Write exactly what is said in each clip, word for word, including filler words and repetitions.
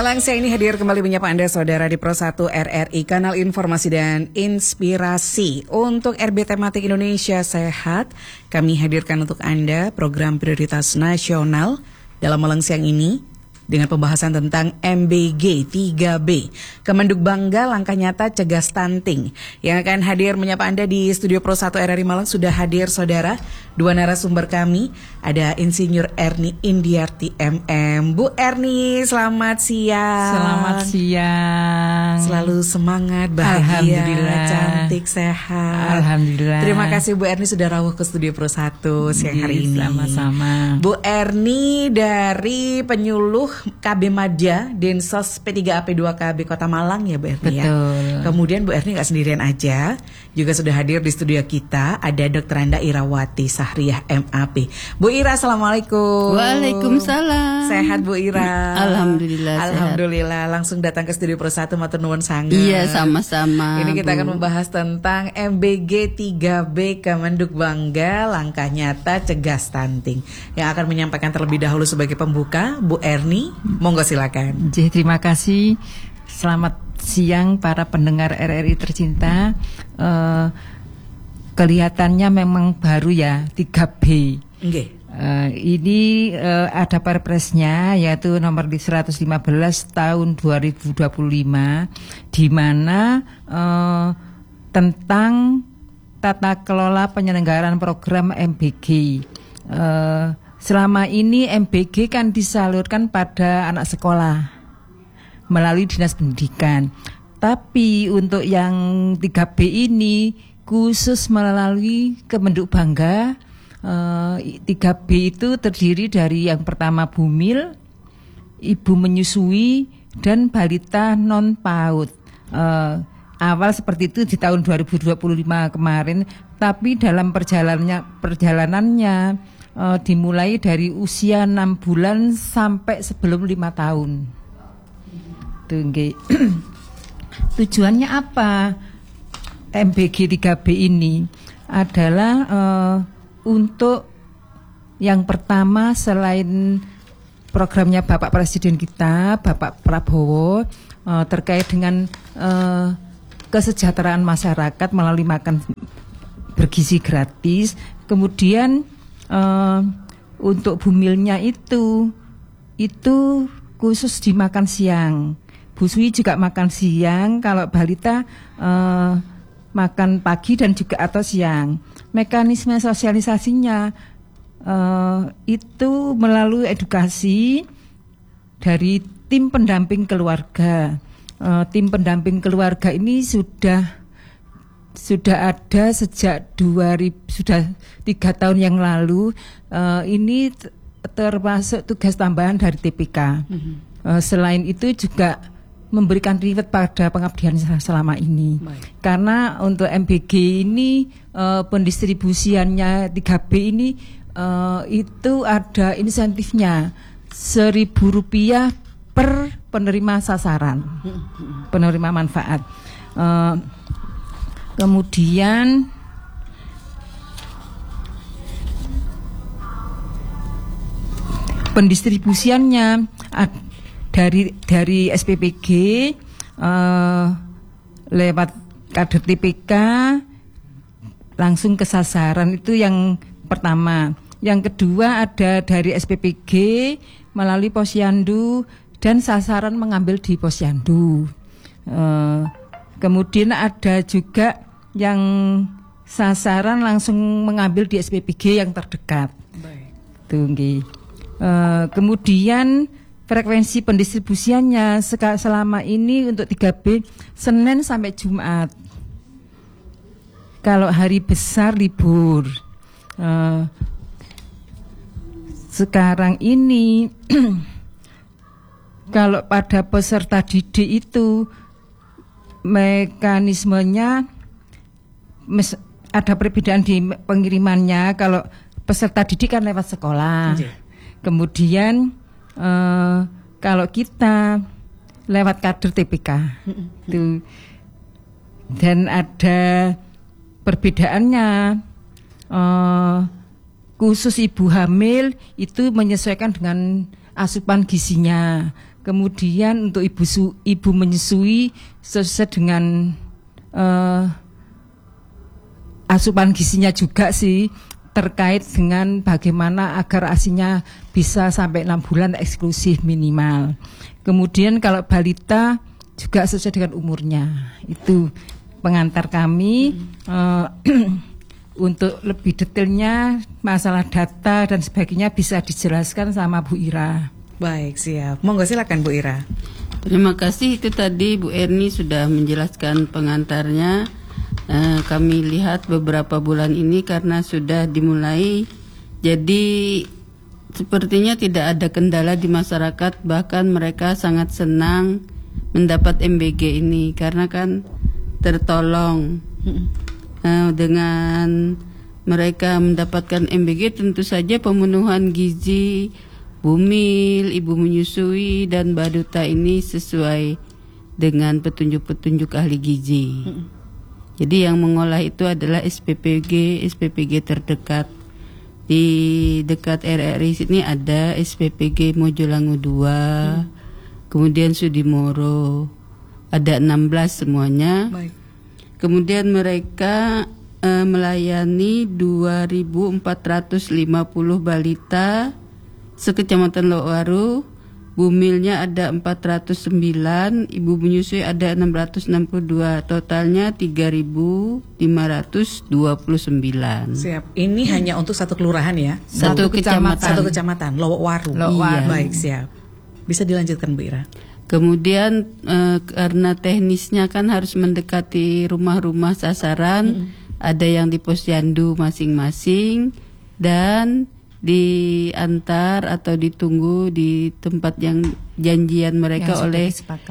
Malang siang ini hadir kembali menyapa Anda saudara di Pro satu R R I, kanal informasi dan inspirasi. Untuk R B Tematik Indonesia Sehat, kami hadirkan untuk Anda program prioritas nasional dalam Malang siang ini dengan pembahasan tentang M B G tiga B. Kemenduk bangga langkah nyata cegah stunting. Yang akan hadir menyapa Anda di studio Pro satu R R I Malang sudah hadir saudara. Dua narasumber kami, ada Insinyur Erni Indiarti M M. Bu Erni, selamat siang. Selamat siang. Selalu semangat, bahagia, cantik, sehat. Alhamdulillah. Terima kasih Bu Erni sudah rawuh ke studio Pro satu siang hari ini. Sama-sama. Bu Erni dari penyuluh K B Madja Dinsos P tiga A P dua K B Kota Malang ya Bu Erni. Betul. Ya. Kemudian Bu Erni gak sendirian aja, juga sudah hadir di studio kita ada Dokter Anda Irawati Sahriyah M A P. Bu Ira, assalamualaikum. Waalaikumsalam. Sehat Bu Ira? Alhamdulillah. Alhamdulillah. Sehat. Langsung datang ke studio Pro satu, matur nuwun sangat. Iya, sama-sama. Ini kita Bu. akan membahas tentang M B G tiga B, Kemenduk bangga langkah nyata cegah stunting. Yang akan menyampaikan terlebih dahulu sebagai pembuka Bu Erni, monggo silakan. Jadi, terima kasih. Selamat siang para pendengar R R I tercinta. Uh, kelihatannya memang baru ya tiga B. Nggih. Uh, ini uh, ada perpresnya yaitu nomor seratus lima belas tahun dua ribu dua puluh lima di mana uh, tentang tata kelola penyelenggaraan program M B G. Uh, selama ini M B G kan disalurkan pada anak sekolah melalui Dinas Pendidikan. Tapi untuk yang tiga B ini khusus melalui Kemenduk Bangga. Uh, tiga B itu terdiri dari yang pertama bumil, ibu menyusui, dan balita non PAUD. Uh, awal seperti itu di tahun dua ribu dua puluh lima kemarin, tapi dalam perjalanannya perjalanannya uh, dimulai dari usia enam bulan sampai sebelum lima tahun. Tuh, tujuannya apa? M B G tiga B ini adalah uh, untuk yang pertama selain programnya Bapak Presiden kita, Bapak Prabowo, uh, terkait dengan uh, kesejahteraan masyarakat melalui makan bergizi gratis. Kemudian uh, untuk bumilnya itu itu khusus di makan siang. Busui juga makan siang, kalau balita uh, makan pagi dan juga atau siang. Mekanisme sosialisasinya uh, itu melalui edukasi dari tim pendamping keluarga. Uh, tim pendamping keluarga ini sudah sudah ada sejak dua ribu, sudah tiga tahun yang lalu. Uh, ini termasuk tugas tambahan dari T P K. Mm-hmm. Uh, selain itu juga memberikan reward pada pengabdian selama ini. Baik. Karena untuk M B G ini uh, pendistribusiannya tiga B ini uh, itu ada insentifnya seribu rupiah per penerima sasaran, penerima manfaat. Uh, kemudian pendistribusiannya ad, dari dari S P P G uh, lewat kader T P K langsung ke sasaran, itu yang pertama. Yang kedua ada dari S P P G melalui posyandu dan sasaran mengambil di posyandu. Uh, kemudian ada juga yang sasaran langsung mengambil di S P P G yang terdekat. Baik. Tunggu. Uh, kemudian frekuensi pendistribusiannya selama ini untuk tiga B Senin sampai Jumat. Kalau hari besar libur. Uh, sekarang ini kalau pada peserta didik itu mekanismenya mes, ada perbedaan di pengirimannya. Kalau peserta didik kan lewat sekolah. Iya. Kemudian Uh, kalau kita lewat kader T P K itu, dan ada perbedaannya, uh, khusus ibu hamil itu menyesuaikan dengan asupan gizinya. Kemudian untuk ibu su, ibu menyusui sesuai dengan uh, asupan gizinya juga sih, terkait dengan bagaimana agar asinya bisa sampai enam bulan eksklusif minimal. Kemudian kalau balita juga sesuai dengan umurnya. Itu pengantar kami. Hmm. uh, Untuk lebih detailnya masalah data dan sebagainya bisa dijelaskan sama Bu Ira. Baik, siap. Monggo silakan Bu Ira. Terima kasih, itu tadi Bu Erni sudah menjelaskan pengantarnya. Uh, kami lihat beberapa bulan ini karena sudah dimulai, jadi sepertinya tidak ada kendala di masyarakat, bahkan mereka sangat senang mendapat M B G ini karena kan tertolong. uh, dengan mereka mendapatkan M B G, tentu saja pemenuhan gizi, bumil, ibu menyusui dan baduta ini sesuai dengan petunjuk-petunjuk ahli gizi. Jadi yang mengolah itu adalah S P P G, S P P G terdekat. Di dekat R R I sini ada S P P G Mojolangu dua, hmm. kemudian Sudimoro, ada enam belas semuanya. Baik. Kemudian mereka uh, melayani dua ribu empat ratus lima puluh balita sekecamatan Lowaru. Bumilnya ada empat ratus sembilan, ibu menyusui ada enam ratus enam puluh dua, totalnya tiga ribu lima ratus dua puluh sembilan. Siap. Ini hmm. hanya untuk satu kelurahan ya? Satu, satu kecamatan. Satu kecamatan, Lowaru. Lowaru. Iya. Baik, siap. Bisa dilanjutkan Bu Ira. Kemudian eh, karena teknisnya kan harus mendekati rumah-rumah sasaran, hmm. ada yang di posyandu masing-masing dan diantar atau ditunggu di tempat yang janjian mereka yang oleh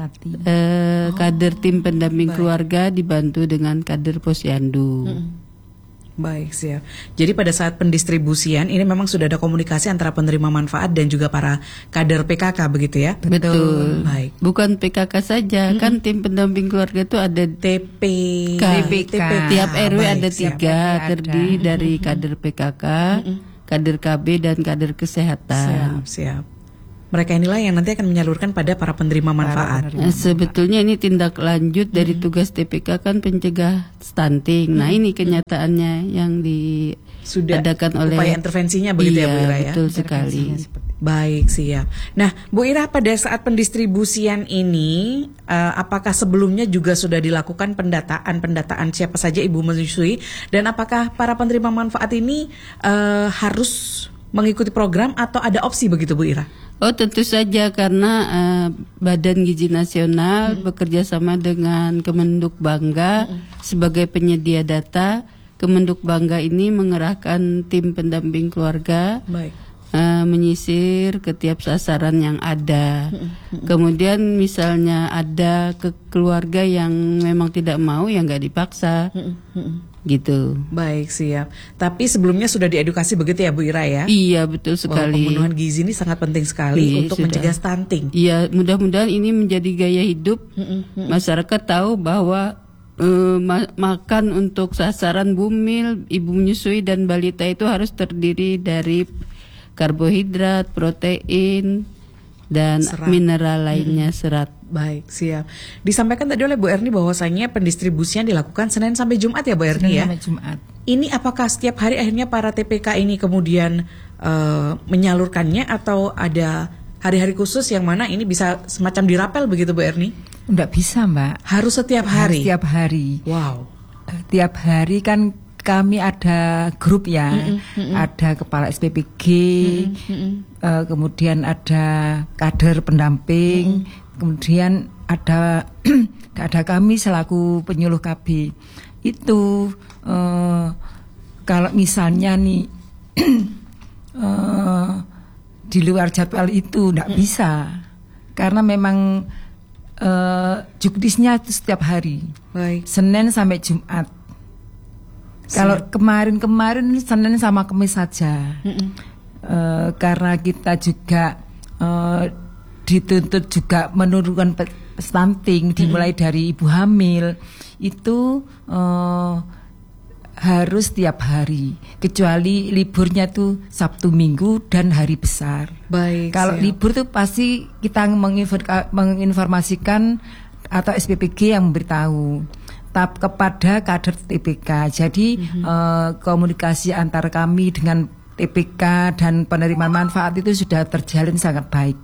eh, kader oh, tim pendamping baik. Keluarga dibantu dengan kader posyandu. Hmm. Baik, siap. Jadi pada saat pendistribusian ini memang sudah ada komunikasi antara penerima manfaat dan juga para kader P K K begitu ya? Betul. Baik. Bukan P K K saja, hmm. kan tim pendamping keluarga itu ada T P K. T P K. Tiap R W baik, ada tiga terdiri dari kader P K K. Hmm. Kader K B dan kader kesehatan. Siap, siap. Mereka inilah yang nanti akan menyalurkan pada para penerima manfaat. Nah, sebetulnya ini tindak lanjut dari hmm. tugas T P K kan pencegah stunting. Hmm. Nah ini kenyataannya yang diadakan oleh upaya intervensinya begitu iya, ya Bu Ira ya. Betul sekali. Baik, siap. Nah Bu Ira, pada saat pendistribusian ini uh, apakah sebelumnya juga sudah dilakukan pendataan pendataan siapa saja ibu menyusui, dan apakah para penerima manfaat ini uh, harus mengikuti program atau ada opsi begitu Bu Ira? Oh tentu saja, karena uh, Badan Gizi Nasional hmm. bekerja sama dengan Kemenduk Bangga hmm. sebagai penyedia data. Kemenduk Bangga ini mengerahkan tim pendamping keluarga. Baik. Uh, menyisir ke tiap sasaran yang ada. Kemudian misalnya ada ke keluarga yang memang tidak mau, ya nggak dipaksa. Gitu. Baik, siap. Tapi sebelumnya sudah diedukasi begitu ya Bu Ira ya? Iya, betul sekali. Bahwa pemenuhan gizi ini sangat penting sekali iya, untuk sudah. mencegah stunting. Iya, mudah-mudahan ini menjadi gaya hidup. Masyarakat tahu bahwa uh, ma- makan untuk sasaran bumil, ibu menyusui dan balita itu harus terdiri dari karbohidrat, protein, dan serat. Mineral lainnya, hmm. serat. Baik, siap. Disampaikan tadi oleh Bu Erni bahwasanya pendistribusian dilakukan Senin sampai Jumat ya Bu Erni ya? Senin sampai Jumat. Ini apakah setiap hari akhirnya para T P K ini kemudian uh, menyalurkannya atau ada hari-hari khusus yang mana ini bisa semacam dirapel begitu Bu Erni? Enggak bisa Mbak. Harus setiap hari? Harus setiap hari. Wow. Tiap hari kan kami ada grup ya, mm-mm, mm-mm. ada kepala S P P G, mm-mm, uh, kemudian ada kader pendamping, mm-mm. kemudian ada ada kami selaku penyuluh K B. Itu uh, kalau misalnya nih uh, di luar jadwal itu tidak mm. bisa, karena memang uh, jukdisnya itu setiap hari, baik. Senin sampai Jumat. Kalau kemarin-kemarin Senin sama Kamis saja, uh, karena kita juga uh, dituntut juga menurunkan stunting dimulai mm-hmm. dari ibu hamil itu uh, harus tiap hari, kecuali liburnya tuh Sabtu Minggu dan hari besar. Baik. Kalau siap. libur tuh pasti kita menginfor- menginformasikan atau S P P G yang memberitahu tap kepada kader T P K. Jadi mm-hmm. eh, komunikasi antar kami dengan T P K dan penerima manfaat itu sudah terjalin sangat baik.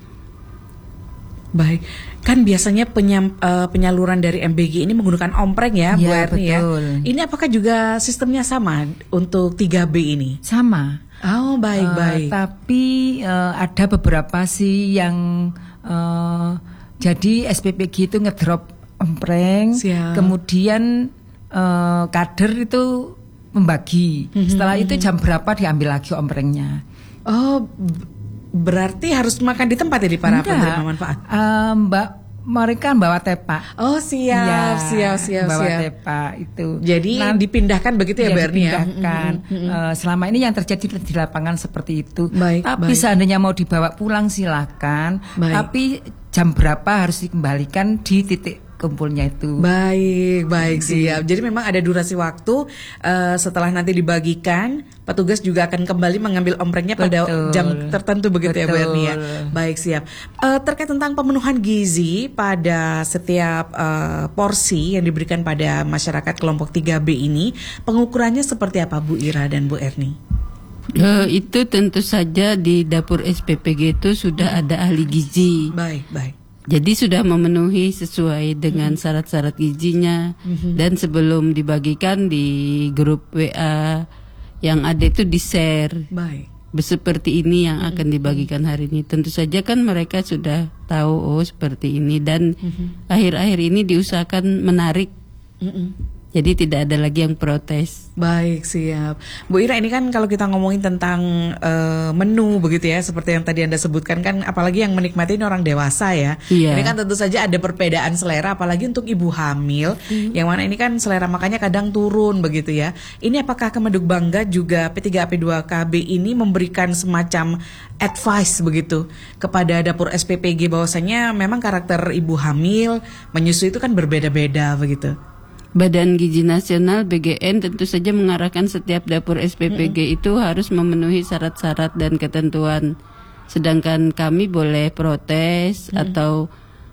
Baik, kan biasanya penyam, uh, penyaluran dari M B G ini menggunakan ompreng ya, Bu Ya, Erni ya. betul. Ini apakah juga sistemnya sama untuk tiga B ini? Sama. Oh, baik, Eh, baik. Tapi eh, ada beberapa sih yang eh, jadi S P P G itu ngedrop ompreng, Siap. kemudian eh, kader itu membagi. Mhm, Setelah itu jam berapa diambil lagi omprengnya? Oh, b- berarti harus makan di tempat ya di para Enggak. penerima manfaat? Eh, Mbak, mereka bawa tepak. Oh, siap, Ya, siap, siap, bawa siap. tepak itu. Jadi Nanti dipindahkan begitu ya, ya, Bu Erni ya? dipindahkan. Eh, selama ini yang terjadi di lapangan seperti itu. Baik, Tapi baik. seandainya mau dibawa pulang silakan. Baik. Tapi jam berapa harus dikembalikan di titik kumpulnya itu. Baik, baik, siap. Jadi memang ada durasi waktu uh, setelah nanti dibagikan, petugas juga akan kembali mengambil omprengnya pada Betul. jam tertentu begitu ya, Bu Betul. Erni ya. Baik, siap. Uh, terkait tentang pemenuhan gizi pada setiap uh, porsi yang diberikan pada masyarakat kelompok tiga B ini, pengukurannya seperti apa, Bu Ira dan Bu Erni? Eh, itu tentu saja di dapur S P P G itu sudah ada ahli gizi. Baik, baik. Jadi sudah memenuhi sesuai dengan syarat-syarat gizinya. Dan sebelum dibagikan di grup W A yang ada itu di-share. Baik. Seperti ini yang akan dibagikan hari ini. Tentu saja kan mereka sudah tahu oh seperti ini. Dan akhir-akhir ini diusahakan menarik. Mm-mm. Jadi tidak ada lagi yang protes. Baik, siap. Bu Ira, ini kan kalau kita ngomongin tentang uh, menu begitu ya, seperti yang tadi Anda sebutkan kan, apalagi yang menikmati ini orang dewasa ya. Iya. Ini kan tentu saja ada perbedaan selera, apalagi untuk ibu hamil, hmm. yang mana ini kan selera makannya kadang turun begitu ya. Ini apakah Kemenduk Bangga juga P tiga A P dua K B ini memberikan semacam advice begitu kepada dapur S P P G bahwasanya memang karakter ibu hamil menyusui itu kan berbeda-beda begitu? Badan Gizi Nasional B G N tentu saja mengarahkan setiap dapur S P P G itu harus memenuhi syarat-syarat dan ketentuan. Sedangkan kami boleh protes atau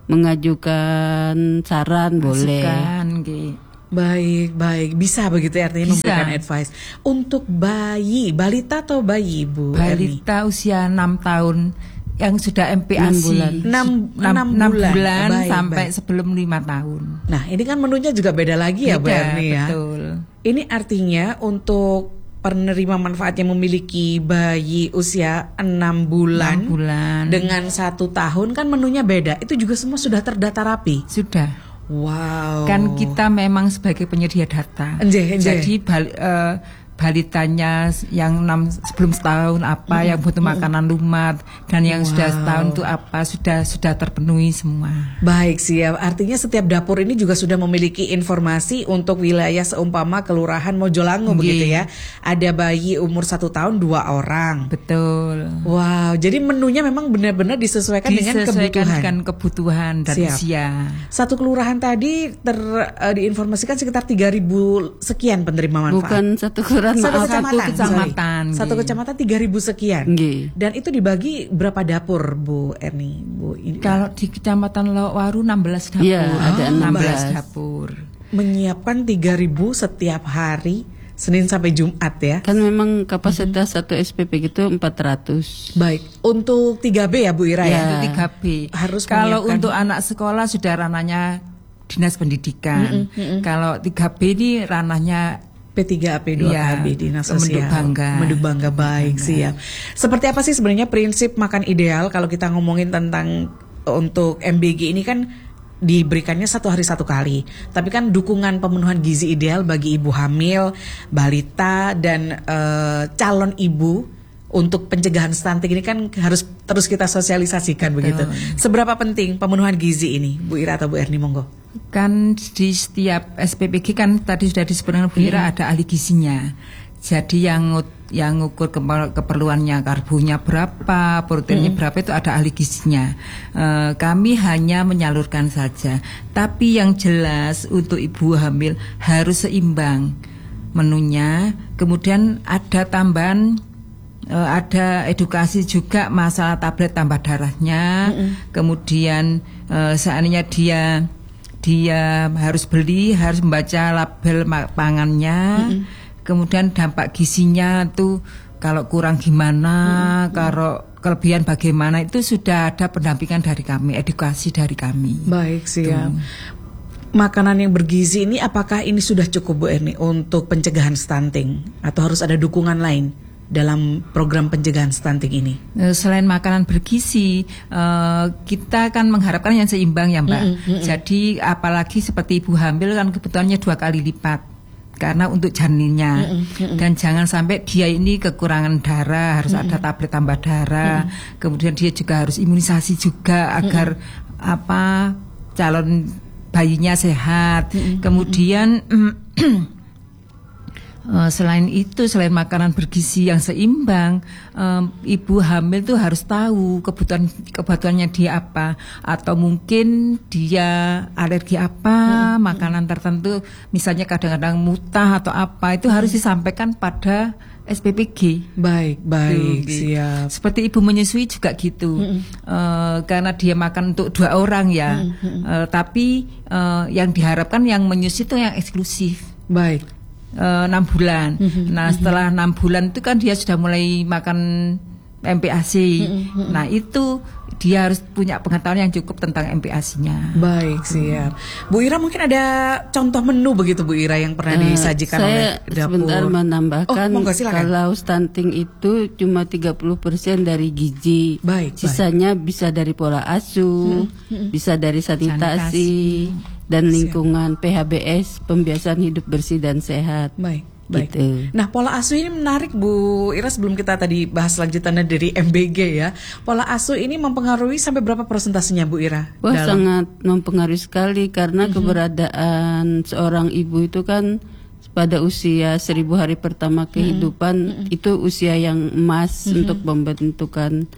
mengajukan saran boleh. Masukan, nggih. Baik, baik. Bisa begitu ya, artinya Bisa. memberikan advice. Untuk bayi, balita atau bayi, Bu Erni? Balita usia enam tahun yang sudah M P A S I. Enam bulan. Enam- enam, enam enam bulan. bulan Baik, sampai baik. sebelum lima tahun. Nah, ini kan menunya juga beda lagi ya, Bu Beda, Erni ya. betul. Ini artinya untuk penerima manfaat yang memiliki bayi usia enam bulan, Enam bulan. dengan satu tahun kan menunya beda. Itu juga semua sudah terdata rapi. Sudah. Wow. Kan kita memang sebagai penyedia data. Enjeh, enjeh. Jadi bal, eh, balitanya yang enam sebelum setahun apa yang butuh makanan lumat dan yang Wow. sudah setahun itu apa sudah sudah terpenuhi semua. Baik, siap. Artinya setiap dapur ini juga sudah memiliki informasi untuk wilayah seumpama Kelurahan Mojolango Nggih. begitu ya. Ada bayi umur satu tahun dua orang. Betul. Wow, jadi menunya memang benar-benar disesuaikan, dengan Disesuaikan kebutuhan. dengan kebutuhan dan Siap. usia. Satu kelurahan tadi ter eh, diinformasikan sekitar tiga ribu sekian penerima manfaat. Bukan satu kelurahan, Satu maaf. kecamatan, satu kecamatan, sorry. Satu nggih. kecamatan tiga ribu sekian. Nggih. Dan itu dibagi berapa dapur, Bu Erni? Bu ini Kalau di Kecamatan Lowokwaru enam belas dapur. Iya, ada enam belas. dapur. menyiapkan tiga ribu setiap hari Senin sampai Jumat ya. Kan memang kapasitas satu S P P itu empat ratus. Baik, untuk tiga B ya Bu Ira ya. Ya. Itu tiga B. Harus Kalau menyiapkan- untuk anak sekolah sudah ranahnya Dinas Pendidikan. Kalau tiga B ini ranahnya P tiga A P dua Iya, K B Dinas Kemenduk Sosial. Bangga. Kemenduk Bangga, baik, siap. Seperti apa sih sebenarnya prinsip makan ideal kalau kita ngomongin tentang untuk M B G ini kan diberikannya satu hari satu kali. Tapi kan dukungan pemenuhan gizi ideal bagi ibu hamil, balita dan eh, calon ibu untuk pencegahan stunting ini kan harus terus kita sosialisasikan begitu. Seberapa penting pemenuhan gizi ini, Bu Ira atau Bu Erni, monggo? kan di setiap S P P G kan tadi sudah disebutkan Bu Ira ada ahli gizinya. Jadi yang ngut- yang ngukur keper- keperluannya karbonya berapa, proteinnya berapa itu ada ahli gizinya. Eh, kami hanya menyalurkan saja. Tapi yang jelas untuk ibu hamil harus seimbang. menunya. Kemudian ada tambahan, uh, ada edukasi juga masalah tablet tambah darahnya. Mm-hmm. Kemudian uh, seandainya dia dia harus beli, harus membaca label pangannya. Mm-hmm. Kemudian dampak gizinya tuh kalau kurang gimana, mm-hmm. kalau kelebihan bagaimana, itu sudah ada pendampingan dari kami, edukasi dari kami. Baik, siap. Tuh. Makanan yang bergizi ini apakah ini sudah cukup Bu Erni untuk pencegahan stunting atau harus ada dukungan lain dalam program pencegahan stunting ini? Selain makanan bergizi, kita kan mengharapkan yang seimbang ya Mbak. Mm-hmm, mm-hmm. Jadi apalagi seperti ibu hamil kan kebutuhannya dua kali lipat karena untuk janinnya. Mm-hmm, mm-hmm. Dan jangan sampai dia ini kekurangan darah, harus mm-hmm. ada tablet tambah darah. Mm-hmm. Kemudian dia juga harus imunisasi juga agar mm-hmm. apa calon bayinya sehat. Mm-hmm. Kemudian uh, selain itu, selain makanan bergizi yang seimbang, um, ibu hamil tuh harus tahu kebutuhan kebutuhannya dia apa, atau mungkin dia alergi apa, mm-hmm. makanan tertentu, misalnya kadang-kadang mutah atau apa, itu mm-hmm. harus disampaikan pada S P P G. Baik, baik, tuh, siap. Seperti ibu menyusui juga gitu, mm-hmm. uh, karena dia makan untuk dua orang ya, mm-hmm. uh, tapi uh, yang diharapkan yang menyusui itu yang eksklusif. Baik. enam uh, bulan. Mm-hmm. Nah setelah enam bulan itu kan dia sudah mulai makan M P A S I. Mm-hmm. Nah itu dia harus punya pengetahuan yang cukup tentang M P A S I-nya. Baik, siap. Hmm. Bu Ira mungkin ada contoh menu begitu Bu Ira yang pernah uh, disajikan oleh dapur. Saya sebentar menambahkan, oh, kalau stunting itu cuma tiga puluh persen dari gizi. Baik, sisanya baik. bisa dari pola asuh, hmm. bisa dari sanitasi, sanitasi. dan lingkungan, siap. P H B S, pembiasaan hidup bersih dan sehat. Baik. Baik. Gitu. Nah, pola asuh ini menarik Bu Ira, sebelum kita tadi bahas lanjutannya dari M B G ya. Pola asuh ini mempengaruhi sampai berapa persentasenya Bu Ira? Wah, dalam... sangat mempengaruhi sekali karena mm-hmm. keberadaan seorang ibu itu kan pada usia seribu hari pertama kehidupan, mm-hmm. itu usia yang emas mm-hmm. untuk pembentukan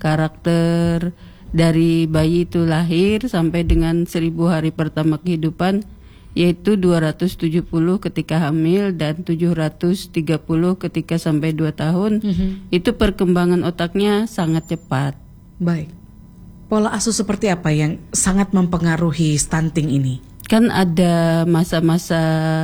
karakter. Dari bayi itu lahir sampai dengan seribu hari pertama kehidupan, yaitu dua ratus tujuh puluh ketika hamil dan tujuh ratus tiga puluh ketika sampai dua tahun. Mm-hmm. Itu perkembangan otaknya sangat cepat. Baik. Pola asuh seperti apa yang sangat mempengaruhi stunting ini? Kan ada masa-masa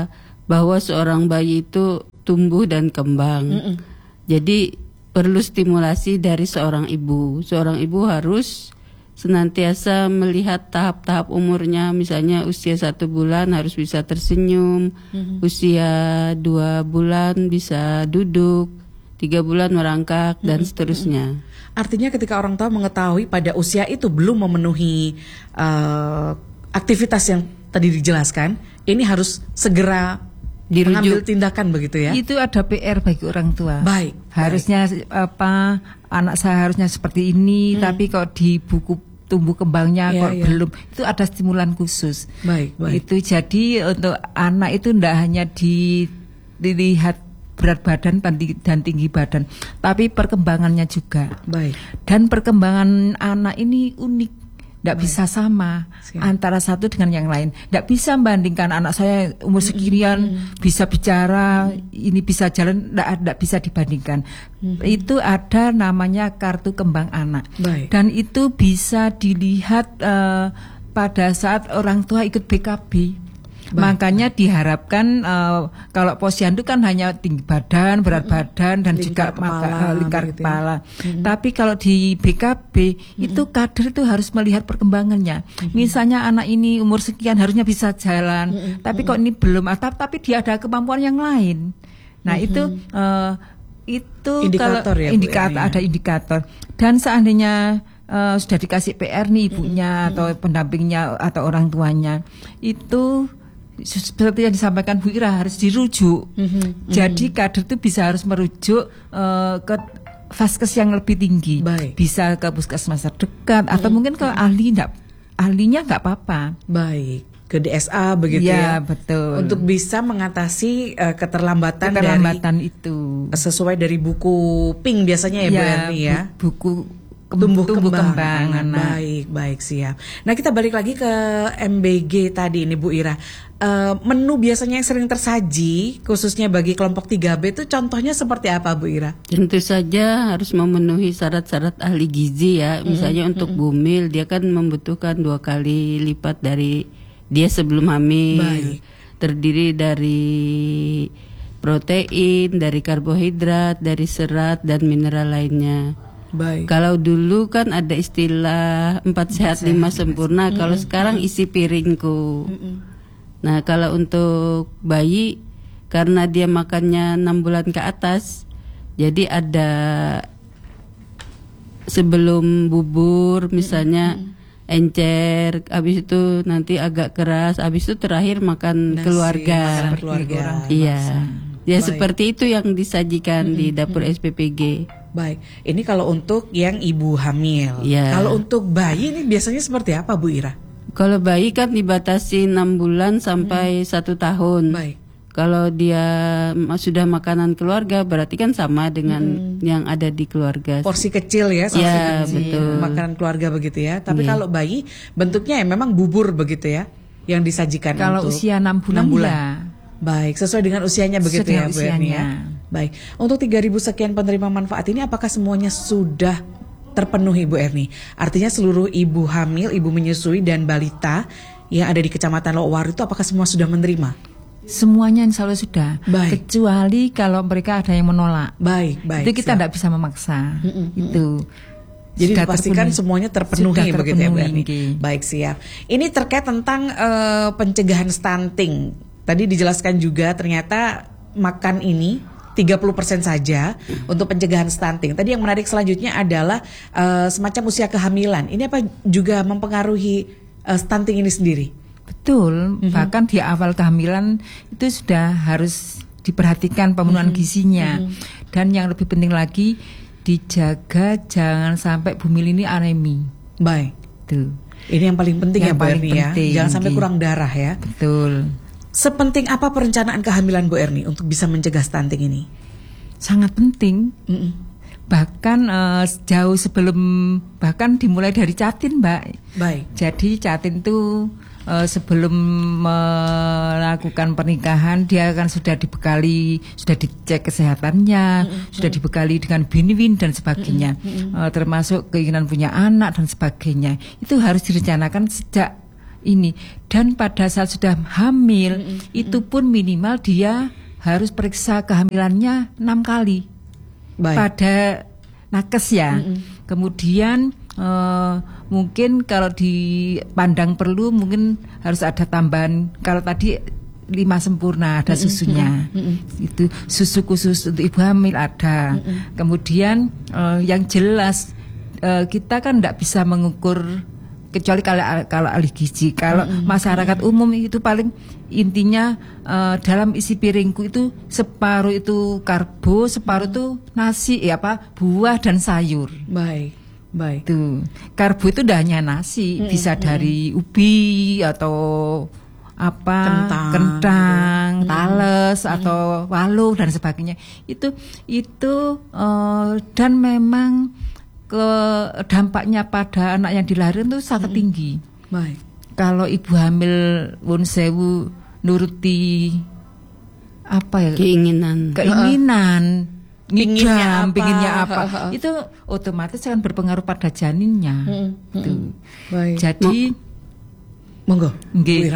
bahwa seorang bayi itu tumbuh dan kembang. Mm-mm. Jadi perlu stimulasi dari seorang ibu. Seorang ibu harus senantiasa melihat tahap-tahap umurnya, misalnya usia satu bulan harus bisa tersenyum, mm-hmm. usia dua bulan bisa duduk, tiga bulan merangkak, mm-hmm. dan seterusnya. Artinya ketika orang tua mengetahui pada usia itu belum memenuhi uh, aktivitas yang tadi dijelaskan, ini harus segera dirujuk, mengambil tindakan begitu ya. Itu ada P R bagi orang tua. Baik. Harusnya baik. apa anak saya harusnya seperti ini, hmm. tapi kok di buku tumbuh kembangnya ya, kok ya. belum, itu ada stimulan khusus. Baik, baik. Itu jadi untuk anak itu tidak hanya di, dilihat berat badan dan tinggi badan, tapi perkembangannya juga. Baik. Dan perkembangan anak ini unik, tidak bisa sama Siap. antara satu dengan yang lain. Tidak bisa membandingkan anak saya umur sekian mm-hmm. bisa bicara, mm-hmm. ini bisa jalan, tidak bisa dibandingkan. Mm-hmm. Itu ada namanya kartu kembang anak. Baik. Dan itu bisa dilihat uh, pada saat orang tua ikut B K B. Baik. Makanya diharapkan uh, kalau posyandu kan hanya tinggi badan, berat mm-hmm. badan dan lingkar juga kepala, maka, uh, lingkar gitu kepala. Ya. Mm-hmm. Tapi kalau di B K B mm-hmm. itu kader itu harus melihat perkembangannya. Mm-hmm. Misalnya anak ini umur sekian harusnya bisa jalan, mm-hmm. tapi kok ini belum, tapi dia ada kemampuan yang lain. Nah mm-hmm. itu uh, itu indikator kalau ya, indikator Bu, ya. ada indikator. Dan seandainya uh, sudah dikasih P R nih ibunya mm-hmm. atau pendampingnya atau orang tuanya, itu seperti yang disampaikan Bu Ira harus dirujuk. Mm-hmm. Jadi kader itu bisa harus merujuk uh, ke vaskes yang lebih tinggi. Baik. Bisa ke puskesmas terdekat mm-hmm. atau mungkin ke ahli, enggak, ahlinya nggak apa-apa. Baik. Ke D S A begitu ya. Ya, betul. Untuk bisa mengatasi uh, keterlambatan, keterlambatan dari itu. Sesuai dari buku Pink biasanya ya, ya Bu Erni ya. Bu, buku tumbuh, tumbuh kembang, kembang anak. anak. Baik, baik, siap. Nah, kita balik lagi ke M B G tadi ini Bu Ira. Uh, menu biasanya yang sering tersaji khususnya bagi kelompok tiga B itu contohnya seperti apa Bu Ira? Tentu saja harus memenuhi syarat-syarat ahli gizi ya. Misalnya mm-hmm. untuk bumil dia kan membutuhkan dua kali lipat dari dia sebelum hamil. Baik. Terdiri dari protein, dari karbohidrat, dari serat dan mineral lainnya. Baik. Kalau dulu kan ada istilah empat sehat lima sempurna. Mm-hmm. Kalau sekarang isi piringku. Mm-hmm. Nah kalau untuk bayi karena dia makannya enam bulan ke atas, jadi ada sebelum bubur misalnya mm-hmm. encer, habis itu nanti agak keras, habis itu terakhir makan Nasi, keluarga. Makan keluarga. Iya. Ya Baik. Seperti itu yang disajikan mm-hmm. di dapur mm-hmm. S P P G. Baik, ini kalau untuk yang ibu hamil. Ya. Kalau untuk bayi ini biasanya seperti apa Bu Ira? Kalau bayi kan dibatasi enam bulan sampai satu hmm. tahun. Baik. Kalau dia sudah makanan keluarga berarti kan sama dengan hmm. yang ada di keluarga. Porsi kecil ya, porsi ya, kecil. Betul. Makanan keluarga begitu ya. Tapi yeah. kalau bayi bentuknya ya memang bubur begitu ya yang disajikan kalau untuk usia enam bulan, enam bulan. Ya. Baik, sesuai dengan usianya begitu sesuai ya Bu Erni ya. Baik, untuk tiga ribu sekian penerima manfaat ini apakah semuanya sudah terpenuhi Bu Erni? Artinya seluruh ibu hamil, ibu menyusui dan balita yang ada di Kecamatan Lokwar itu apakah semua sudah menerima? Semuanya insya Allah sudah. Baik. Kecuali kalau mereka ada yang menolak. Baik, baik. Itu kita tidak bisa memaksa. Mm-mm. Itu. Jadi Sudah dipastikan terpenuhi. semuanya terpenuhi, Sudah begitu ya Bu Erni. terpenuhi. Baik, siap. Ini terkait tentang uh, pencegahan stunting. Tadi dijelaskan juga ternyata makan ini tiga puluh persen saja untuk pencegahan stunting. Tadi yang menarik selanjutnya adalah uh, semacam usia kehamilan. Ini apa juga mempengaruhi uh, stunting ini sendiri? Betul, mm-hmm. bahkan di awal kehamilan itu sudah harus diperhatikan pemenuhan mm-hmm. gizinya. Mm-hmm. Dan yang lebih penting lagi dijaga jangan sampai bumil ini anemi. Baik. Tuh. Ini yang paling penting yang ya Bu Erni ya. Jangan sampai kurang darah ya. Betul. Sepenting apa perencanaan kehamilan Bu Erni untuk bisa mencegah stunting ini? Sangat penting. Mm-mm. Bahkan uh, jauh sebelum, bahkan dimulai dari catin, Mbak. Baik. Jadi catin itu uh, sebelum melakukan pernikahan dia kan sudah dibekali, sudah dicek kesehatannya, mm-hmm. sudah dibekali dengan binwin dan sebagainya, mm-hmm. uh, termasuk keinginan punya anak dan sebagainya. Itu harus direncanakan sejak ini. Dan pada saat sudah hamil, mm-hmm. itu pun minimal dia harus periksa kehamilannya enam kali. Baik. Pada nakes ya. Mm-hmm. Kemudian uh, mungkin kalau dipandang perlu mungkin harus ada tambahan. Kalau tadi lima sempurna ada susunya. Mm-hmm. Itu susu khusus untuk ibu hamil ada. Mm-hmm. Kemudian uh, yang jelas uh, kita kan tidak bisa mengukur kecuali kalau kalau ahli gizi. Kalau mm-hmm. masyarakat umum itu paling intinya uh, dalam isi piringku itu separuh itu karbo, separuh itu nasi, ya apa buah dan sayur. Baik, baik. Tuh karbo itu tidak hanya nasi, mm-hmm. bisa dari ubi atau apa kentang, kentang gitu. Tales mm-hmm. atau walu dan sebagainya. Itu itu uh, dan memang ke dampaknya pada anak yang dilahirkan itu sangat mm-hmm. tinggi. Baik. Kalau ibu hamil won sewu nuruti apa ya keinginan keinginan uh, pinginnya apa, pinginnya apa uh, uh. itu otomatis akan berpengaruh pada janinnya. Hmm, hmm. Baik. Jadi monggo. Nggih.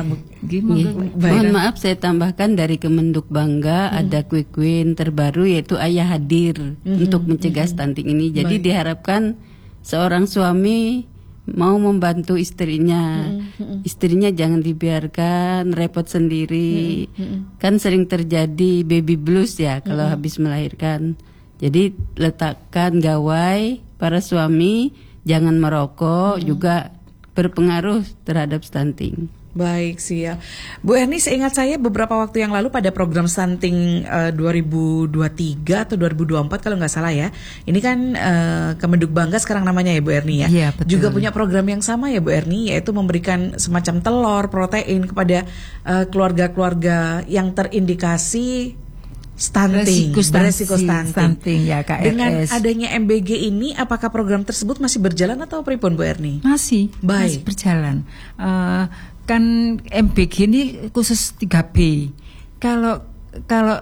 Mohon maaf saya tambahkan dari Kemenduk Bangga hmm. ada kuekuin terbaru yaitu Ayah Hadir hmm. untuk mencegah hmm. stunting ini. Jadi Baik. diharapkan seorang suami mau membantu istrinya. Hmm. Istrinya jangan dibiarkan repot sendiri. Hmm. Kan sering terjadi baby blues ya kalau hmm. habis melahirkan. Jadi letakkan gawai para suami jangan merokok hmm. juga berpengaruh terhadap stunting. Baik, siap. Bu Erni, seingat saya beberapa waktu yang lalu pada program stunting uh, dua ribu dua puluh tiga atau dua ribu dua puluh empat kalau nggak salah ya. Ini kan uh, Kemenduk Bangga sekarang namanya ya Bu Erni ya. Iya, betul. Juga punya program yang sama ya Bu Erni, yaitu memberikan semacam telur, protein kepada uh, keluarga-keluarga yang terindikasi stunting, Resiko stunting, beresiko stunting. stunting ya K R S. Dengan adanya M B G ini, apakah program tersebut masih berjalan atau pripun Bu Erni? Masih, Baik. masih berjalan. Uh, kan M B G ini khusus tiga B. Kalau kalau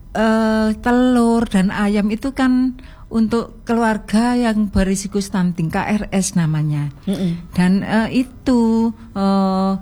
uh, telur dan ayam itu kan untuk keluarga yang berisiko stunting, K R S namanya. Mm-mm. Dan uh, itu uh,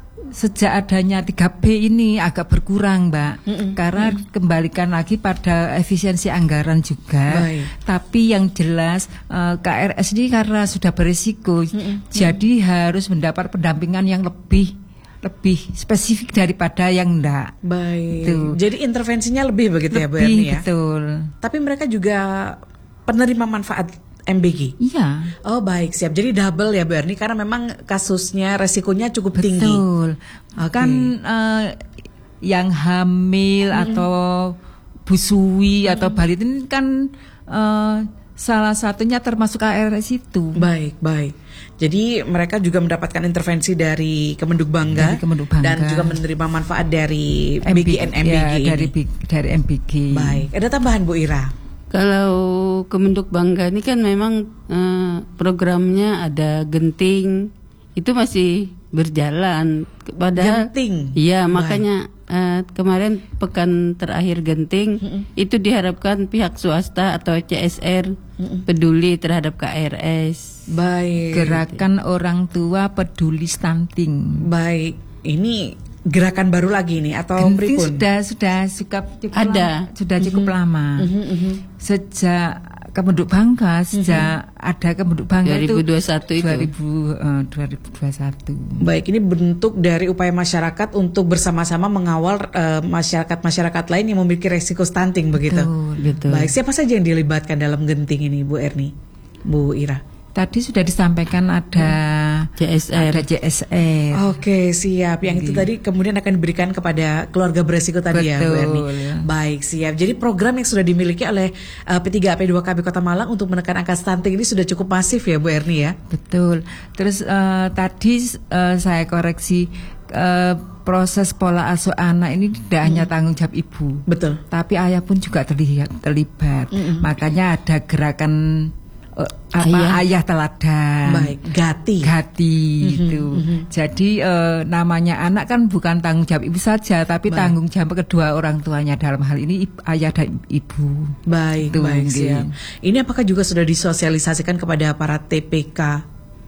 sejak adanya tiga B ini agak berkurang, Mbak. Mm-mm. Karena Mm-mm. kembalikan lagi pada efisiensi anggaran juga. Baik. Tapi yang jelas uh, K R S ini karena sudah berisiko, Mm-mm. jadi Mm-mm. harus mendapat pendampingan yang lebih lebih spesifik daripada yang enggak. Baik. Tuh. Jadi intervensinya lebih begitu lebih, ya Bu Erni ya? Betul. Tapi mereka juga penerima manfaat M B G. Iya. Oh baik, siap. Jadi double ya Bu Erni, karena memang kasusnya, resikonya cukup Betul. tinggi. Betul. Okay. Kan uh, yang hamil hmm. atau busui hmm. atau balita ini kan uh, salah satunya termasuk K R S itu. Baik, baik. Jadi mereka juga mendapatkan intervensi dari Kemenduk Bangga, dari Kemenduk Bangga. Dan juga menerima manfaat dari M B G, B G N M B G ya, ini. Dari, dari M B G. Baik. Ada tambahan Bu Ira? Kalau Kemenduk Bangga ini kan memang uh, programnya ada genting, itu masih berjalan. Padahal genting. Iya, makanya uh, kemarin pekan terakhir genting mm-mm. itu diharapkan pihak swasta atau C S R mm-mm. peduli terhadap K R S. Baik. Gerakan orang tua peduli stunting. Baik. Ini gerakan baru lagi nih atau genting pripun? sudah sudah cukup, cukup ada lama, sudah cukup mm-hmm. lama mm-hmm, mm-hmm. sejak Kemenduk Bangga sejak mm-hmm. ada Kemenduk Bangga dua ribu dua puluh satu itu dua ribu, uh, dua ribu dua puluh satu. Baik, ini bentuk dari upaya masyarakat untuk bersama-sama mengawal uh, masyarakat-masyarakat lain yang memiliki resiko stunting begitu. Betul, betul. Baik, siapa saja yang dilibatkan dalam genting ini Bu Erni, Bu Ira? Tadi sudah disampaikan ada C S R. Ada C S R. Oke, siap. Yang itu tadi kemudian akan diberikan kepada keluarga beresiko tadi. Betul. Ya, Bu Erni. Baik, siap. Jadi program yang sudah dimiliki oleh uh, P tiga A P dua K B Kota Malang untuk menekan angka stunting ini sudah cukup masif ya, Bu Erni ya? Betul. Terus uh, tadi uh, saya koreksi uh, proses pola asuh anak ini tidak hmm. hanya tanggung jawab ibu. Betul. Tapi ayah pun juga terlihat terlibat. Hmm. Makanya ada gerakan Uh, apa ayah, ayah teladan. Baik, gati. Gati mm-hmm, itu. Mm-hmm. Jadi uh, namanya anak kan bukan tanggung jawab ibu saja, tapi baik. Tanggung jawab kedua orang tuanya, dalam hal ini ibu, ayah dan ibu. Baik, itu, baik siap. Ini apakah juga sudah disosialisasikan kepada para T P K?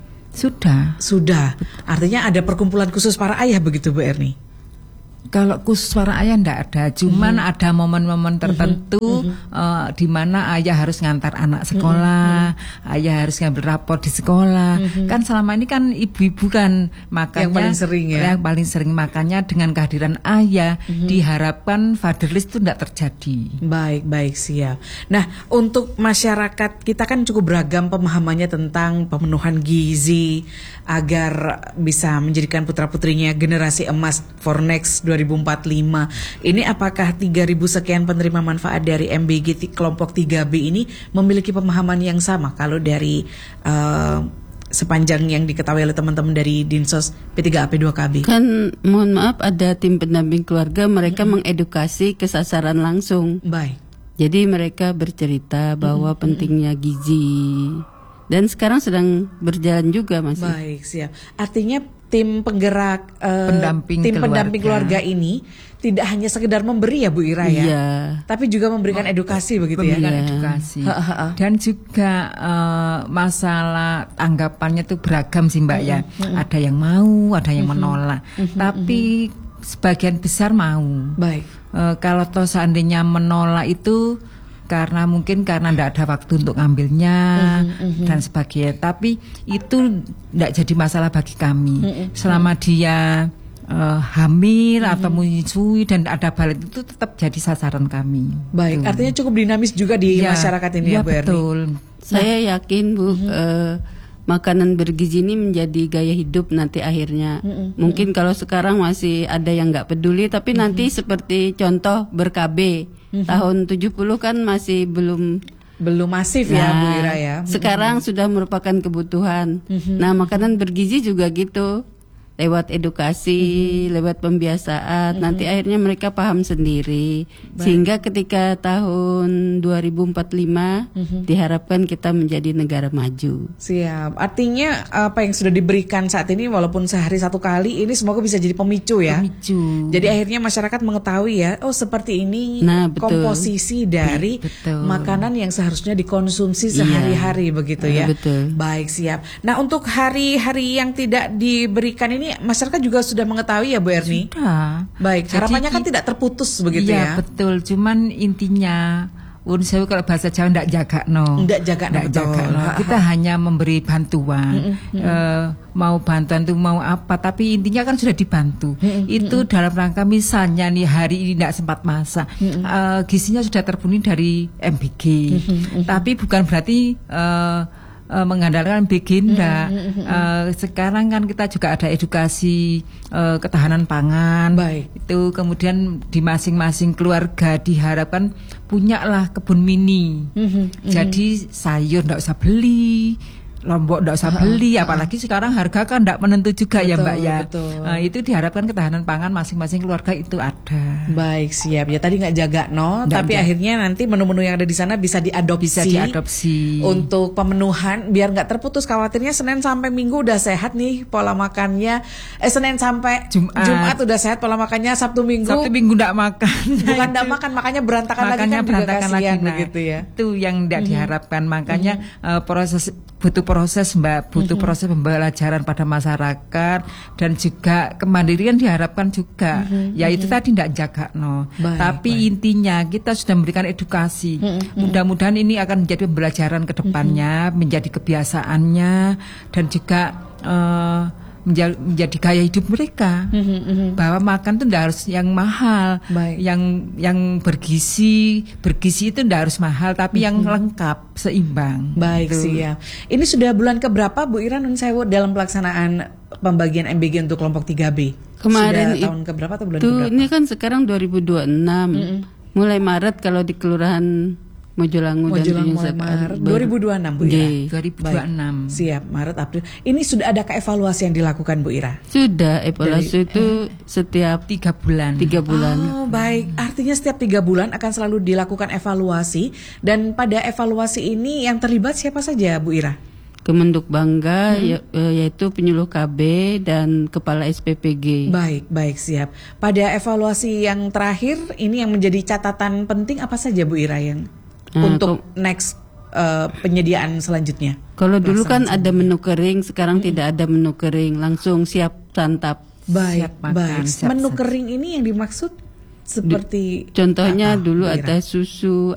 Sudah. Sudah. Artinya ada perkumpulan khusus para ayah begitu Bu Erni? Kalau khusus para ayah enggak ada, cuman mm-hmm. ada momen-momen tertentu mm-hmm. uh, di mana ayah harus ngantar anak sekolah, mm-hmm. ayah harus ngambil rapor di sekolah. Mm-hmm. Kan selama ini kan ibu-ibu kan, makanya yang paling sering ya. Yang paling sering makanya dengan kehadiran ayah mm-hmm. diharapkan fatherless itu enggak terjadi. Baik, baik, siap. Nah, untuk masyarakat kita kan cukup beragam pemahamannya tentang pemenuhan gizi agar bisa menjadikan putra-putrinya generasi emas for next dua ribu empat puluh lima. Ini apakah tiga ribu sekian penerima manfaat dari M B G kelompok tiga B ini memiliki pemahaman yang sama kalau dari uh, sepanjang yang diketahui oleh teman-teman dari Dinsos P tiga A P dua K B? Kan mohon maaf ada tim pendamping keluarga, mereka mm-hmm. mengedukasi ke sasaran langsung. Baik. Jadi mereka bercerita bahwa mm-hmm. pentingnya gizi. Dan sekarang sedang berjalan juga masih. Baik, siap. Artinya tim penggerak uh, pendamping tim keluarga. pendamping keluarga ini tidak hanya sekedar memberi ya Bu Ira ya, iya. tapi juga memberikan edukasi begitu ya. Memberikan edukasi. Dan juga uh, masalah anggapannya itu beragam sih Mbak ya. Mm-hmm. Ada yang mau, ada yang mm-hmm. menolak. Mm-hmm. Tapi sebagian besar mau. Baik. Uh, kalau toh seandainya menolak itu karena mungkin karena tidak ada waktu untuk ngambilnya mm-hmm. dan sebagainya. Tapi itu tidak jadi masalah bagi kami. Mm-hmm. Selama dia uh, hamil mm-hmm. atau menyusui dan ada balik itu tetap jadi sasaran kami. Baik, tuh. Artinya cukup dinamis juga di ya, masyarakat ini ya, ya Bu Erni. Betul. Saya yakin Bu, mm-hmm. uh, makanan bergizi ini menjadi gaya hidup nanti akhirnya. Mm-hmm. Mungkin kalau sekarang masih ada yang nggak peduli, tapi mm-hmm. nanti seperti contoh ber-K B. Mm-hmm. Tahun tujuh puluh kan masih belum belum masif nah, ya Bu Ira ya. Sekarang mm-hmm. sudah merupakan kebutuhan. Mm-hmm. Nah, makanan bergizi juga gitu. lewat edukasi, mm-hmm. lewat pembiasaan, mm-hmm. nanti akhirnya mereka paham sendiri. Baik. Sehingga ketika tahun dua ribu empat puluh lima mm-hmm. diharapkan kita menjadi negara maju. Siap. Artinya apa yang sudah diberikan saat ini walaupun sehari satu kali ini semoga bisa jadi pemicu ya. Pemicu. Jadi akhirnya masyarakat mengetahui ya, oh seperti ini nah, betul. komposisi dari betul. makanan yang seharusnya dikonsumsi sehari-hari, iya. begitu ya. Betul. Baik, siap. Nah, untuk hari-hari yang tidak diberikan ini masyarakat juga sudah mengetahui ya Bu Erni? Sudah. Baik, Jadi, harapannya kan tidak terputus begitu iya, ya? Iya betul, cuman intinya Un sewu kalau bahasa Jawa ndak jaga no. Ndak jaga no. Jaga no. Kita hanya memberi bantuan. Mm -mm. Uh, mau bantuan itu mau apa, tapi intinya kan sudah dibantu. Mm -mm. Itu dalam rangka misalnya nih hari ini ndak sempat masak, mm -mm. uh, gizinya sudah terpenuhi dari M B G. Mm -mm. Tapi bukan berarti uh, Uh, mengandalkan Beginda. Mm-hmm. uh, sekarang kan kita juga ada edukasi uh, ketahanan pangan. Baik. Itu kemudian di masing-masing keluarga diharapkan punyalah kebun mini. Mm-hmm. Jadi sayur nggak usah beli, lombok nggak usah beli, ha, ha, apalagi ha. Sekarang harga kan nggak menentu juga, betul, ya Mbak ya. Nah, itu diharapkan ketahanan pangan masing-masing keluarga itu ada. Baik, siap. Ya tadi nggak jaga no, nggak tapi jaga. Akhirnya nanti menu-menu yang ada di sana bisa diadopsi, bisa diadopsi untuk pemenuhan biar nggak terputus. Khawatirnya Senin sampai Minggu udah sehat nih pola makannya. Eh Senin sampai Jumat, Jumat udah sehat pola makannya, Sabtu Minggu Sabtu Minggu nggak makan. Bukan nggak makan, makanya berantakan makanya lagi kan berantakan juga kasihan lagi, nah, begitu ya. Itu yang tidak mm-hmm. diharapkan. Makanya mm-hmm. uh, proses butuh proses Mbak, butuh mm-hmm. proses pembelajaran pada masyarakat dan juga kemandirian diharapkan juga. Mm-hmm. Ya itu mm-hmm. tadi tidak jaga no. Baik, Tapi baik. Intinya kita sudah memberikan edukasi. Mm-hmm. Mudah-mudahan ini akan menjadi pembelajaran ke depannya, mm-hmm. menjadi kebiasaannya dan juga uh, menjadi, menjadi gaya hidup mereka. Mm-hmm, mm-hmm. Bahwa makan itu tidak harus yang mahal, baik. yang yang bergizi, bergizi itu tidak harus mahal, tapi mm-hmm. yang lengkap, seimbang. Baik gitu. sih ya. Ini sudah bulan keberapa Bu Ira Nun Sewu dalam pelaksanaan pembagian M B G untuk kelompok tiga B? Kemarin sudah tahun keberapa atau bulan itu, keberapa? Ini kan sekarang dua ribu dua puluh enam. Mm-hmm. Mulai Maret kalau di Kelurahan Mojolangu dan mulai Maret dua ribu dua puluh enam Bu Ira. dua ribu dua puluh enam. Baik. Siap, Maret April. Ini sudah ada evaluasi yang dilakukan Bu Ira? Sudah, evaluasi Dari, itu eh, setiap tiga bulan. Tiga bulan. Oh, baik. Artinya setiap tiga bulan akan selalu dilakukan evaluasi, dan pada evaluasi ini yang terlibat siapa saja Bu Ira? Kemenduk Bangga, hmm. ya, yaitu penyuluh K B dan kepala S P P G. Baik, baik, siap. Pada evaluasi yang terakhir ini yang menjadi catatan penting apa saja Bu Ira yang nah, untuk ke- next uh, penyediaan selanjutnya? Kalau dulu kan ada menu kering, sekarang hmm. tidak ada menu kering, langsung siap santap. Baik, siap makan, baik. Siap menu siap. kering ini yang dimaksud seperti contohnya apa, dulu ada susu,